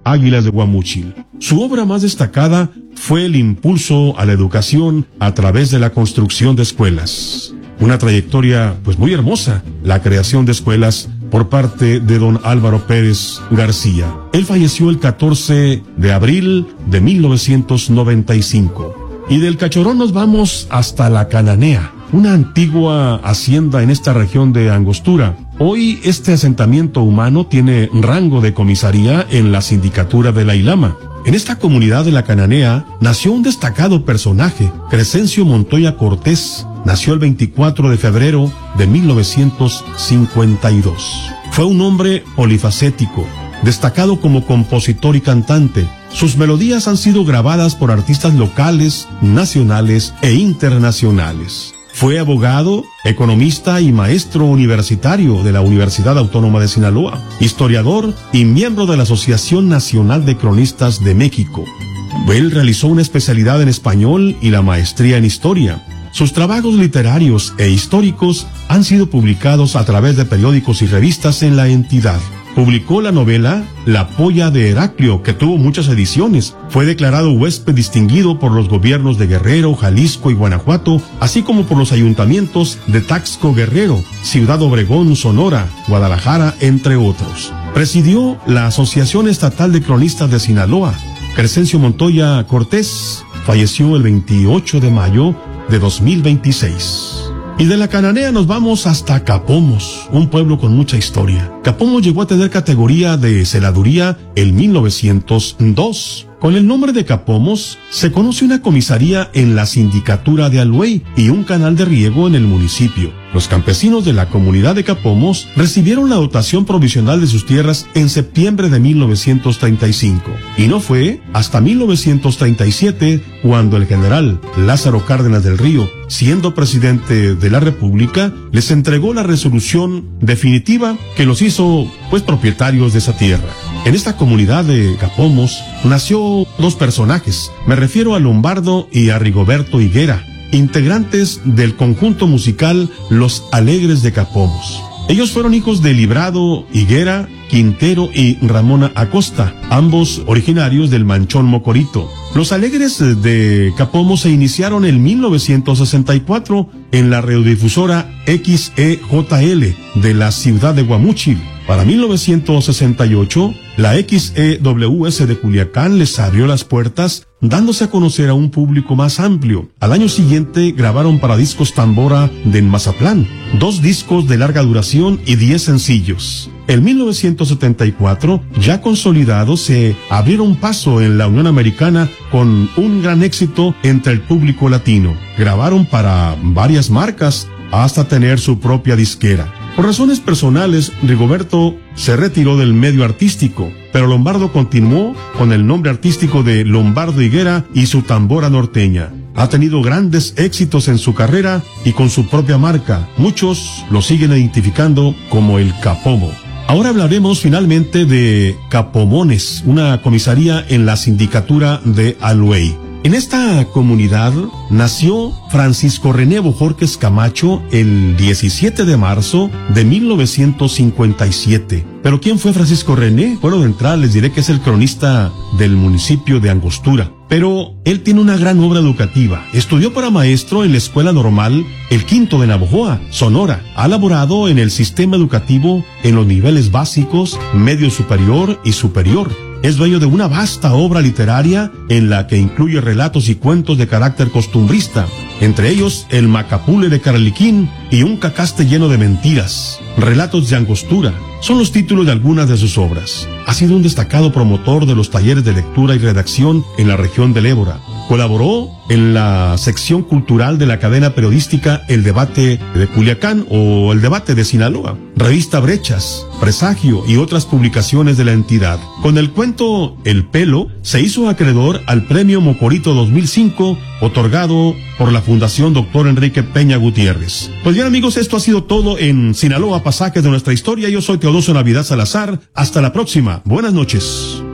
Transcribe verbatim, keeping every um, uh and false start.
Águilas de Guamúchil. Su obra más destacada fue el impulso a la educación a través de la construcción de escuelas. Una trayectoria pues muy hermosa, la creación de escuelas por parte de don Álvaro Pérez García. Él falleció el catorce de abril de mil novecientos noventa y cinco. Y del Cachorrón nos vamos hasta la Cananea, una antigua hacienda en esta región de Angostura. Hoy este asentamiento humano tiene rango de comisaría en la sindicatura de la Ilama. En esta comunidad de la Cananea nació un destacado personaje, Crescencio Montoya Cortés. Nació el veinticuatro de febrero de mil novecientos cincuenta y dos. Fue un hombre polifacético, destacado como compositor y cantante. Sus melodías han sido grabadas por artistas locales, nacionales e internacionales. Fue abogado, economista y maestro universitario de la Universidad Autónoma de Sinaloa, historiador y miembro de la Asociación Nacional de Cronistas de México. Él realizó una especialidad en español y la maestría en historia. Sus trabajos literarios e históricos han sido publicados a través de periódicos y revistas en la entidad. Publicó la novela La Polla de Heraclio, que tuvo muchas ediciones. Fue declarado huésped distinguido por los gobiernos de Guerrero, Jalisco y Guanajuato, así como por los ayuntamientos de Taxco Guerrero, Ciudad Obregón, Sonora, Guadalajara, entre otros. Presidió la Asociación Estatal de Cronistas de Sinaloa. Crescencio Montoya Cortés falleció el veintiocho de mayo de dos mil veintiséis. Y de la Cananea nos vamos hasta Capomos, un pueblo con mucha historia. Capomos llegó a tener categoría de celaduría en mil novecientos dos. Con el nombre de Capomos se conoce una comisaría en la sindicatura de Aluey y un canal de riego en el municipio. Los campesinos de la comunidad de Capomos recibieron la dotación provisional de sus tierras en septiembre de mil novecientos treinta y cinco. Y no fue hasta mil novecientos treinta y siete cuando el general Lázaro Cárdenas del Río, siendo presidente de la República, les entregó la resolución definitiva que los hizo pues propietarios de esa tierra. En esta comunidad de Capomos nació dos personajes. Me refiero a Lombardo y a Rigoberto Higuera, integrantes del conjunto musical Los Alegres de Capomos. Ellos fueron hijos de Librado Higuera Quintero y Ramona Acosta, ambos originarios del Manchón Mocorito. Los Alegres de Capomos se iniciaron en mil novecientos sesenta y cuatro en la radiodifusora X E J L de la ciudad de Guamúchil. Para mil novecientos sesenta y ocho, la X E W S de Culiacán les abrió las puertas, dándose a conocer a un público más amplio. Al año siguiente grabaron para Discos Tambora de Mazatlán, dos discos de larga duración y diez sencillos. En mil novecientos setenta y cuatro, ya consolidados, se abrieron paso en la Unión Americana con un gran éxito entre el público latino. Grabaron para varias marcas hasta tener su propia disquera. Por razones personales, Rigoberto se retiró del medio artístico, pero Lombardo continuó con el nombre artístico de Lombardo Higuera y su tambora norteña. Ha tenido grandes éxitos en su carrera y con su propia marca. Muchos lo siguen identificando como el Capomo. Ahora hablaremos finalmente de Capomones, una comisaría en la sindicatura de Aluey. En esta comunidad nació Francisco René Bojorquez Camacho el diecisiete de marzo de mil novecientos cincuenta y siete. ¿Pero quién fue Francisco René? Bueno, de entrada les diré que es el cronista del municipio de Angostura. Pero él tiene una gran obra educativa. Estudió para maestro en la Escuela Normal El Quinto de Navojoa, Sonora. Ha laborado en el sistema educativo en los niveles básicos, medio superior y superior. Es dueño de una vasta obra literaria en la que incluye relatos y cuentos de carácter costumbrista, entre ellos El Macapule de Carliquín y Un Cacaste lleno de mentiras. Relatos de Angostura son los títulos de algunas de sus obras. Ha sido un destacado promotor de los talleres de lectura y redacción en la región del Ébora. Colaboró en la sección cultural de la cadena periodística El Debate de Culiacán o El Debate de Sinaloa, revista Brechas, Presagio y otras publicaciones de la entidad. Con el cuento El Pelo se hizo acreedor al Premio Mocorito dos mil cinco, otorgado por la Fundación Doctor Enrique Peña Gutiérrez. Pues bien, amigos, esto ha sido todo en Sinaloa, Pasajes de nuestra historia. Yo soy Teodosio Navidad Salazar. Hasta la próxima. Buenas noches.